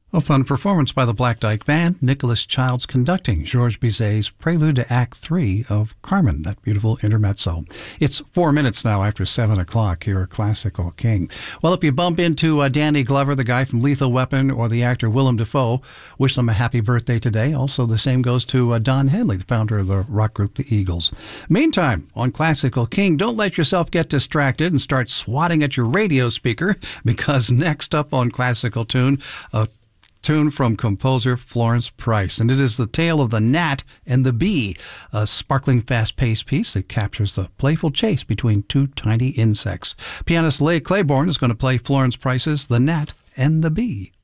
A fun performance by the Black Dyke Band, Nicholas Childs conducting Georges Bizet's prelude to Act 3 of Carmen, that beautiful intermezzo. It's 4 minutes now after 7 o'clock here at Classical King. Well, if you bump into Danny Glover, the guy from Lethal Weapon, or the actor Willem Dafoe, wish them a happy birthday today. Also, the same goes to Don Henley, the founder of the rock group The Eagles. Meantime, on Classical King, don't let yourself get distracted and start swatting at your radio speaker, because next up on Classical Tune, a tune from composer Florence Price, and it is the tale of the gnat and the bee, a sparkling fast-paced piece that captures the playful chase between two tiny insects. Pianist Leigh Claiborne is going to play Florence Price's The Gnat and the Bee.